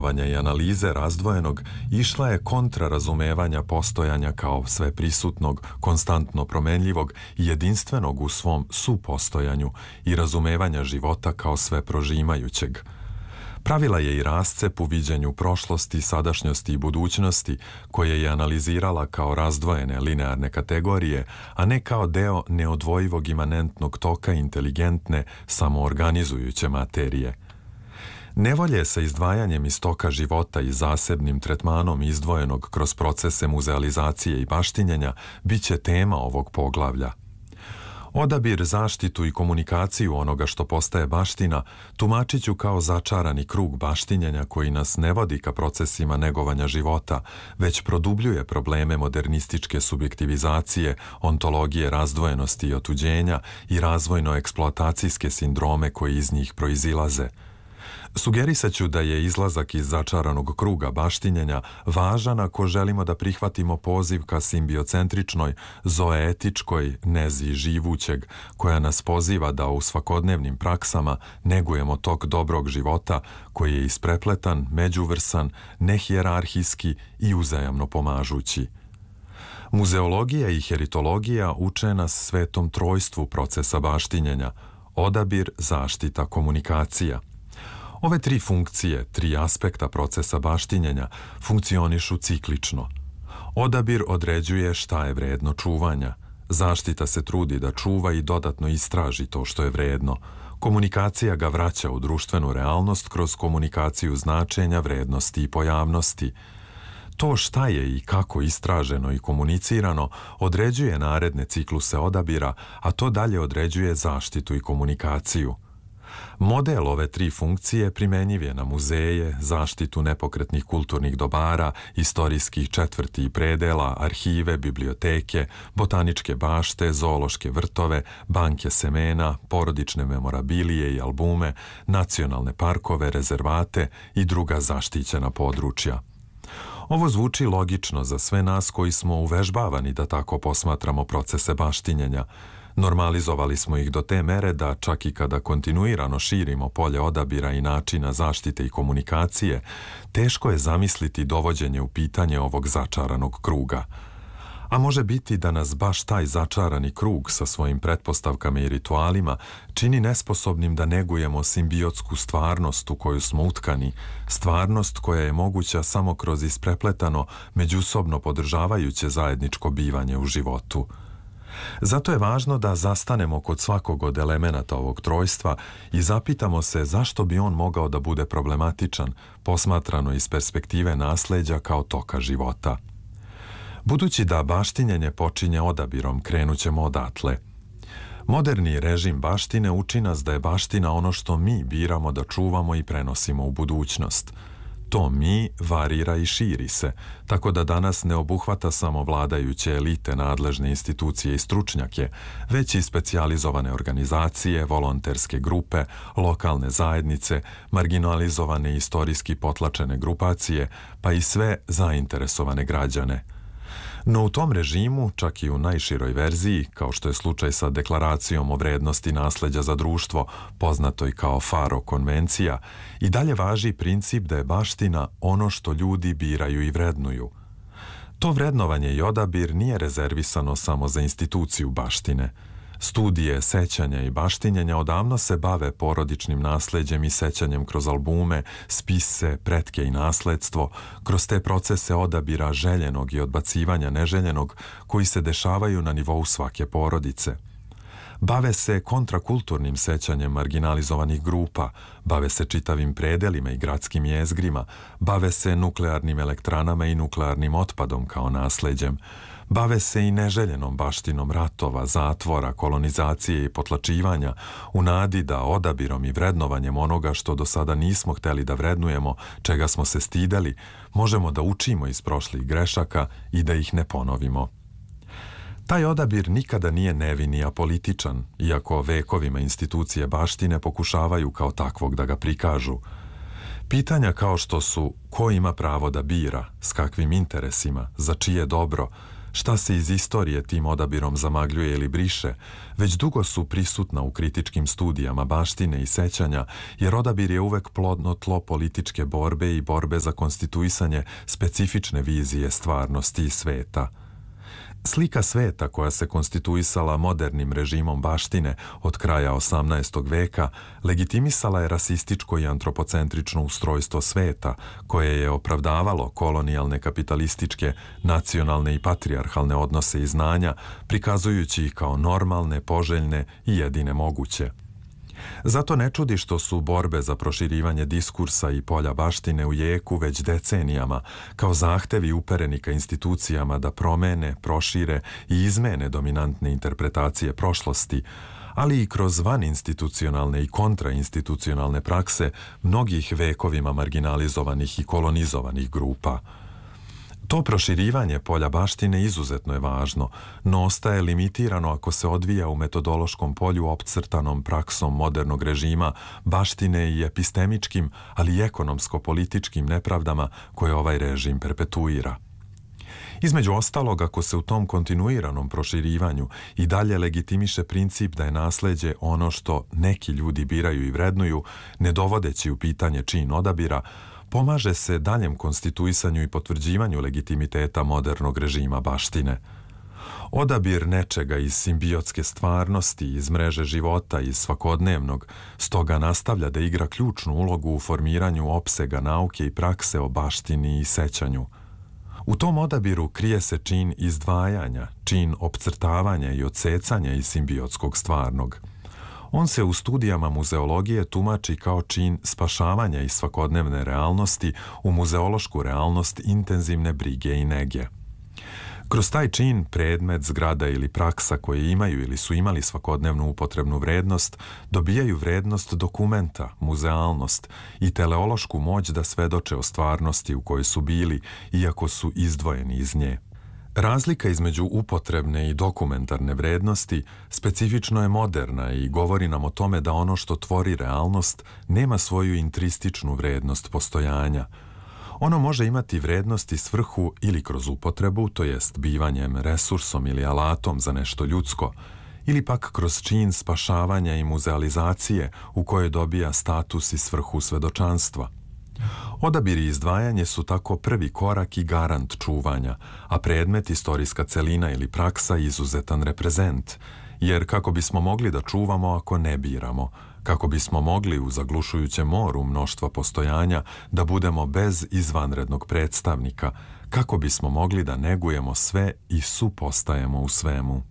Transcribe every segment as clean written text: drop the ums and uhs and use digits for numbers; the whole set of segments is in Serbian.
i analize razdvojenog išla je kontra razumevanja postojanja kao sveprisutnog, konstantno promenljivog i jedinstvenog u svom supostojanju i razumevanja života kao sveprožimajućeg. Pravila je i rascep u viđenju prošlosti, sadašnjosti i budućnosti, koje je analizirala kao razdvojene linearne kategorije, a ne kao deo neodvojivog imanentnog toka inteligentne, samoorganizujuće materije. Nevolje sa izdvajanjem iz toka života i zasebnim tretmanom izdvojenog kroz procese muzealizacije i baštinjenja bit će tema ovog poglavlja. Odabir, zaštitu i komunikaciju onoga što postaje baština tumačit ću kao začarani krug baštinjenja koji nas ne vodi ka procesima negovanja života, već produbljuje probleme modernističke subjektivizacije, ontologije razdvojenosti i otuđenja i razvojno-eksploatacijske sindrome koji iz njih proizilaze. Sugerisat ću da je izlazak iz začaranog kruga baštinjenja važan ako želimo da prihvatimo poziv ka simbiocentričnoj, zoetičkoj nezi živućeg, koja nas poziva da u svakodnevnim praksama negujemo tok dobrog života koji je isprepletan, međuvrsan, nehijerarhijski i uzajamno pomažući. Muzeologija i heritologija uče nas svetom trojstvu procesa baštinjenja: odabir, zaštita, komunikacija. Ove tri funkcije, tri aspekta procesa baštinjenja, funkcionišu ciklično. Odabir određuje šta je vredno čuvanja. Zaštita se trudi da čuva i dodatno istraži to što je vredno. Komunikacija ga vraća u društvenu realnost kroz komunikaciju značenja, vrednosti i pojavnosti. To šta je i kako istraženo i komunicirano određuje naredne cikluse odabira, a to dalje određuje zaštitu i komunikaciju. Model ove tri funkcije primenjiv je na muzeje, zaštitu nepokretnih kulturnih dobara, istorijskih četvrti i predela, arhive, biblioteke, botaničke bašte, zoološke vrtove, banke semena, porodične memorabilije i albume, nacionalne parkove, rezervate i druga zaštićena područja. Ovo zvuči logično za sve nas koji smo uvežbavani da tako posmatramo procese baštinjenja. Normalizovali smo ih do te mere da čak i kada kontinuirano širimo polje odabira i načina zaštite i komunikacije, teško je zamisliti dovođenje u pitanje ovog začaranog kruga. A može biti da nas baš taj začarani krug sa svojim pretpostavkama i ritualima čini nesposobnim da negujemo simbiotsku stvarnost u koju smo utkani, stvarnost koja je moguća samo kroz isprepletano, međusobno podržavajuće zajedničko bivanje u životu. Zato je važno da zastanemo kod svakog od elemenata ovog trojstva i zapitamo se zašto bi on mogao da bude problematičan, posmatrano iz perspektive nasleđa kao toka života. Budući da baštinjenje počinje odabirom, krenućemo odatle. Moderni režim baštine uči nas da je baština ono što mi biramo da čuvamo i prenosimo u budućnost. To mi varira i širi se, tako da danas ne obuhvata samo vladajuće elite, nadležne institucije i stručnjake, već i specijalizovane organizacije, volonterske grupe, lokalne zajednice, marginalizovane i istorijski potlačene grupacije, pa i sve zainteresovane građane. No u tom režimu, čak i u najširoj verziji, kao što je slučaj sa Deklaracijom o vrednosti nasleđa za društvo, poznatoj kao Faro konvencija, i dalje važi princip da je baština ono što ljudi biraju i vrednuju. To vrednovanje i odabir nije rezervisano samo za instituciju baštine. Studije, sećanja i baštinjenja odavno se bave porodičnim nasleđem i sećanjem kroz albume, spise, pretke i nasledstvo, kroz te procese odabira željenog i odbacivanja neželjenog koji se dešavaju na nivou svake porodice. Bave se kontrakulturnim sećanjem marginalizovanih grupa, bave se čitavim predelima i gradskim jezgrima, bave se nuklearnim elektranama i nuklearnim otpadom kao nasleđem, bave se i neželjenom baštinom ratova, zatvora, kolonizacije i potlačivanja u nadi da odabirom i vrednovanjem onoga što do sada nismo hteli da vrednujemo, čega smo se stideli, možemo da učimo iz prošlih grešaka i da ih ne ponovimo. Taj odabir nikada nije nevin i apolitičan, iako vekovima institucije baštine pokušavaju kao takvog da ga prikažu. Pitanja kao što su ko ima pravo da bira, s kakvim interesima, za čije dobro, šta se iz istorije tim odabirom zamagljuje ili briše, već dugo su prisutna u kritičkim studijama baštine i sećanja, jer odabir je uvek plodno tlo političke borbe i borbe za konstituisanje specifične vizije stvarnosti i sveta. Slika sveta koja se konstituisala modernim režimom baštine od kraja 18. veka legitimisala je rasističko i antropocentrično ustrojstvo sveta koje je opravdavalo kolonijalne kapitalističke, nacionalne i patrijarhalne odnose i znanja, prikazujući ih kao normalne, poželjne i jedine moguće. Zato ne čudi što su borbe za proširivanje diskursa i polja baštine u jeku već decenijama, kao zahtevi upereni ka institucijama da promene, prošire i izmene dominantne interpretacije prošlosti, ali i kroz vaninstitucionalne i kontrainstitucionalne prakse mnogih vekovima marginalizovanih i kolonizovanih grupa. To proširivanje polja baštine izuzetno je važno, no ostaje limitirano ako se odvija u metodološkom polju opcrtanom praksom modernog režima baštine i epistemičkim, ali i ekonomsko-političkim nepravdama koje ovaj režim perpetuira. Između ostalog, ako se u tom kontinuiranom proširivanju i dalje legitimiše princip da je nasleđe ono što neki ljudi biraju i vrednuju, ne dovodeći u pitanje čin odabira, pomaže se daljem konstituisanju i potvrđivanju legitimiteta modernog režima baštine. Odabir nečega iz simbiotske stvarnosti, iz mreže života, iz svakodnevnog, stoga nastavlja da igra ključnu ulogu u formiranju opsega nauke i prakse o baštini i sećanju. U tom odabiru krije se čin izdvajanja, čin opcrtavanja i odsecanja iz simbiotskog stvarnog. On se u studijama muzeologije tumači kao čin spašavanja iz svakodnevne realnosti u muzeološku realnost intenzivne brige i nege. Kroz taj čin predmet, zgrada ili praksa koje imaju ili su imali svakodnevnu upotrebnu vrednost dobijaju vrednost dokumenta, muzealnost i teleološku moć da svedoče o stvarnosti u kojoj su bili, iako su izdvojeni iz nje. Razlika između upotrebne i dokumentarne vrednosti specifično je moderna i govori nam o tome da ono što tvori realnost nema svoju intrističnu vrednost postojanja. Ono može imati vrednost i svrhu ili kroz upotrebu, to jest bivanjem resursom ili alatom za nešto ljudsko, ili pak kroz čin spašavanja i muzealizacije u kojoj dobija status i svrhu svedočanstva. Odabir i izdvajanje su tako prvi korak i garant čuvanja, a predmet, istorijska celina ili praksa izuzetan reprezent, jer kako bismo mogli da čuvamo ako ne biramo, kako bismo mogli u zaglušujućem moru mnoštva postojanja da budemo bez izvanrednog predstavnika, kako bismo mogli da negujemo sve i supostajemo u svemu.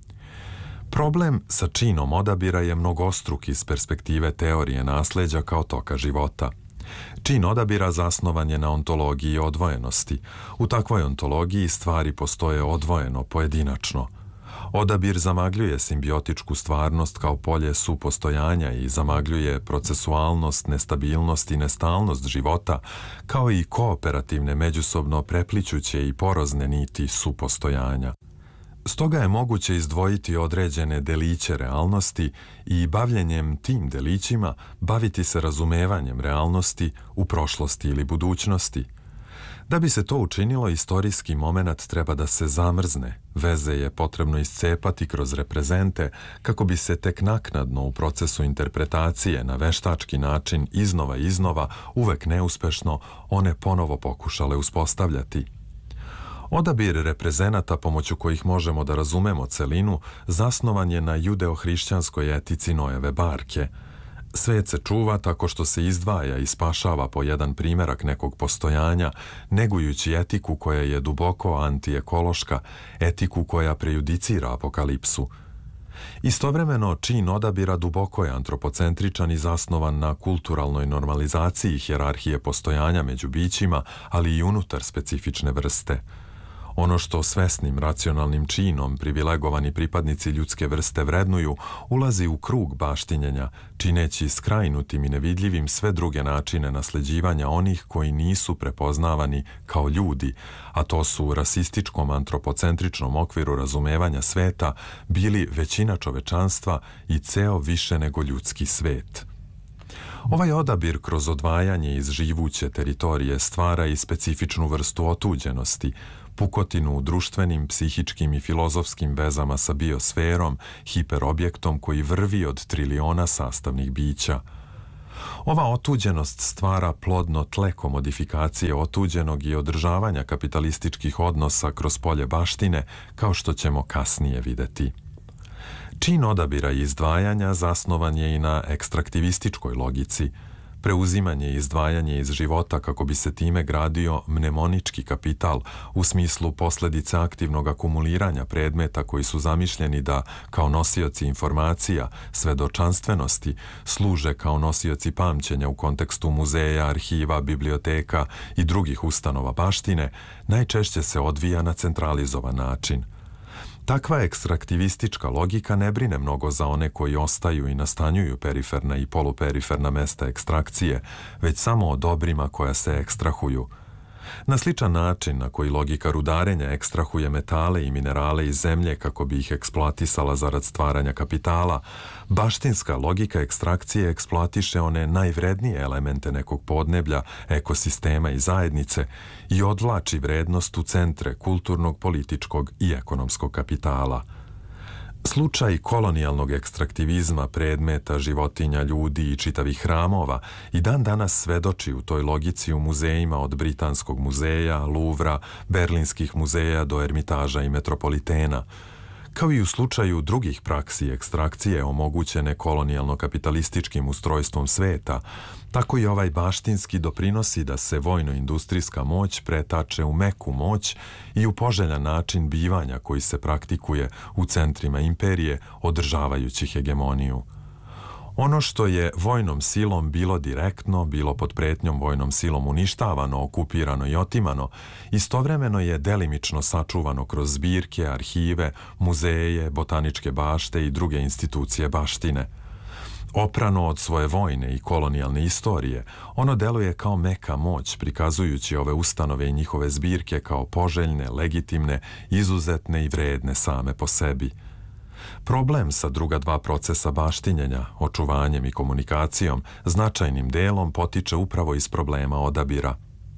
Problem sa činom odabira je mnogostruk iz perspektive teorije nasleđa kao toka života. Čin odabira zasnovan je na ontologiji odvojenosti. U takvoj ontologiji stvari postoje odvojeno, pojedinačno. Odabir zamagljuje simbiotičku stvarnost kao polje supostojanja i zamagljuje procesualnost, nestabilnost i nestalnost života, kao i kooperativne međusobno preplićuće i porozne niti supostojanja. Stoga je moguće izdvojiti određene deliće realnosti i bavljenjem tim delićima baviti se razumevanjem realnosti u prošlosti ili budućnosti. Da bi se to učinilo, istorijski momenat treba da se zamrzne, veze je potrebno iscepati kroz reprezente kako bi se tek naknadno u procesu interpretacije na veštački način iznova i iznova, uvek neuspešno, one ponovo pokušale uspostavljati. Odabir reprezenata pomoću kojih možemo da razumemo celinu zasnovan je na judeo-hrišćanskoj etici Noeve barke. Svet se čuva tako što se izdvaja i spašava po jedan primerak nekog postojanja, negujući etiku koja je duboko antiekološka, etiku koja prejudicira apokalipsu. Istovremeno, čin odabira duboko je antropocentričan i zasnovan na kulturalnoj normalizaciji hijerarhije postojanja među bićima, ali i unutar specifične vrste. Ono što svesnim racionalnim činom privilegovani pripadnici ljudske vrste vrednuju, ulazi u krug baštinjenja, čineći skrajnutim i nevidljivim sve druge načine nasleđivanja onih koji nisu prepoznavani kao ljudi, a to su u rasističkom antropocentričnom okviru razumevanja sveta bili većina čovečanstva i ceo više nego ljudski svet. Ovaj odabir kroz odvajanje iz živuće teritorije stvara i specifičnu vrstu otuđenosti, pukotinu u društvenim, psihičkim i filozofskim vezama sa biosferom, hiperobjektom koji vrvi od triliona sastavnih bića. Ova otuđenost stvara plodno tle komodifikacije otuđenog i održavanja kapitalističkih odnosa kroz polje baštine, kao što ćemo kasnije videti. Čin odabira i izdvajanja zasnovan je i na ekstraktivističkoj logici. Preuzimanje i izdvajanje iz života kako bi se time gradio mnemonički kapital u smislu posljedice aktivnog akumuliranja predmeta koji su zamišljeni da, kao nosioci informacija, svedočanstvenosti, služe kao nosioci pamćenja u kontekstu muzeja, arhiva, biblioteka i drugih ustanova baštine, najčešće se odvija na centralizovan način. Takva ekstraktivistička logika ne brine mnogo za one koji ostaju i nastanjuju periferna i poluperiferna mesta ekstrakcije, već samo o dobrima koja se ekstrahuju. Na sličan način na koji logika rudarenja ekstrahuje metale i minerale iz zemlje kako bi ih eksploatisala zarad stvaranja kapitala, baštinska logika ekstrakcije eksploatiše one najvrednije elemente nekog podneblja, ekosistema i zajednice i odvlači vrednost u centre kulturnog, političkog i ekonomskog kapitala. Slučaj kolonijalnog ekstraktivizma predmeta, životinja, ljudi i čitavih hramova i dan danas svedoči u toj logici u muzejima od Britanskog muzeja, Luvra, Berlinskih muzeja do Ermitaža i Metropolitena. Kao i u slučaju drugih praksi ekstrakcije omogućene kolonijalno-kapitalističkim ustrojstvom sveta, tako i ovaj baštinski doprinosi da se vojno-industrijska moć pretače u meku moć i u poželjan način bivanja koji se praktikuje u centrima imperije, održavajući hegemoniju. Ono što je vojnom silom bilo direktno, bilo pod pretnjom vojnom silom uništavano, okupirano i otimano, istovremeno je delimično sačuvano kroz zbirke, arhive, muzeje, botaničke bašte i druge institucije baštine. Oprano od svoje vojne i kolonijalne istorije, ono deluje kao meka moć, prikazujući ove ustanove i njihove zbirke kao poželjne, legitimne, izuzetne i vredne same po sebi. Problem sa druga dva procesa baštinjenja, očuvanjem i komunikacijom, značajnim delom potiče upravo iz problema odabira.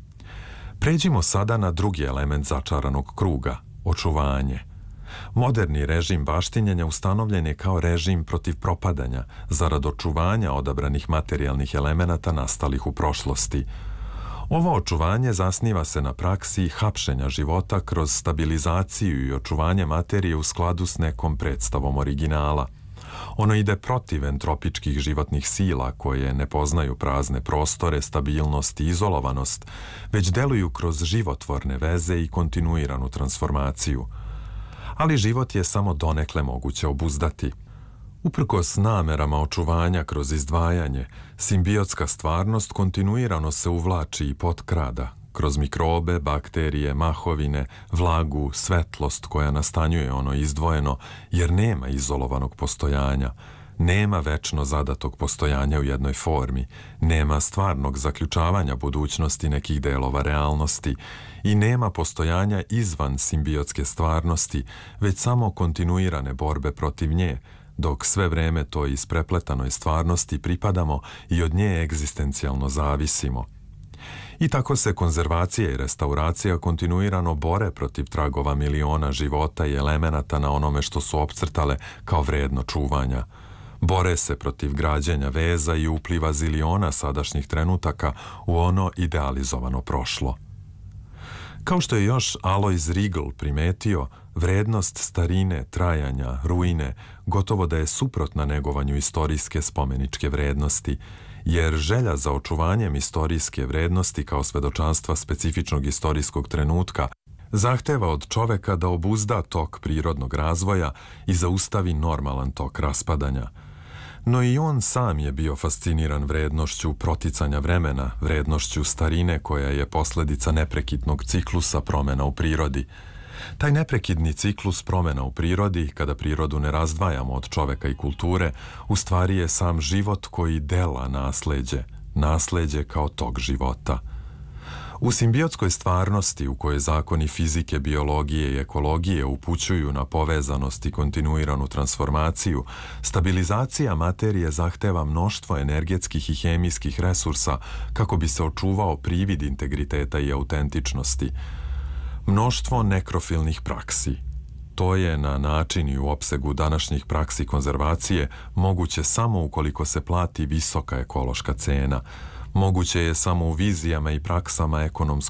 Pređimo sada na drugi element začaranog kruga, očuvanje. Moderni režim baštinjenja ustanovljen je kao režim protiv propadanja, zarad očuvanja odabranih materijalnih elemenata nastalih u prošlosti. Ovo očuvanje zasniva se na praksi hapšenja života kroz stabilizaciju i očuvanje materije u skladu s nekom predstavom originala. Ono ide protiv entropičkih životnih sila koje ne poznaju prazne prostore, stabilnost i izolovanost, već deluju kroz životvorne veze i kontinuiranu transformaciju. Ali život je samo donekle moguće obuzdati. Uprkos namerama očuvanja kroz izdvajanje, simbiotska stvarnost kontinuirano se uvlači i potkrada, kroz mikrobe, bakterije, mahovine, vlagu, svetlost koja nastanjuje ono izdvojeno, jer nema izolovanog postojanja, nema večno zadatog postojanja u jednoj formi, nema stvarnog zaključavanja budućnosti nekih delova realnosti i nema postojanja izvan simbiotske stvarnosti, već samo kontinuirane borbe protiv nje, dok sve vreme toj isprepletanoj stvarnosti pripadamo i od nje egzistencijalno zavisimo. I tako se konzervacija i restauracija kontinuirano bore protiv tragova miliona života i elemenata na onome što su opcrtale kao vredno čuvanja. Bore se protiv građenja veza i upliva ziliona sadašnjih trenutaka u ono idealizovano prošlo. Kao što je još Alois Riegel primetio, vrednost starine, trajanja, ruine gotovo da je suprotna negovanju istorijske spomeničke vrednosti, jer želja za očuvanjem istorijske vrednosti kao svedočanstva specifičnog istorijskog trenutka zahteva od čoveka da obuzda tok prirodnog razvoja i zaustavi normalan tok raspadanja. No i on sam je bio fasciniran vrednošću proticanja vremena, vrednošću starine koja je posledica neprekidnog ciklusa promena u prirodi. Taj neprekidni ciklus promena u prirodi, kada prirodu ne razdvajamo od čoveka i kulture, u stvari je sam život koji dela nasleđe kao tok života. U simbiotskoj stvarnosti u kojoj zakoni fizike, biologije i ekologije upućuju na povezanost i kontinuiranu transformaciju, stabilizacija materije zahteva mnoštvo energetskih i hemijskih resursa kako bi se očuvao privid integriteta i autentičnosti. Mnoštvo nekrofilnih praksi. To je na način i u opsegu današnjih praksi konzervacije moguće samo ukoliko se plati visoka ekološka cena. Moguće je samo u vizijama i praksama ekonomskog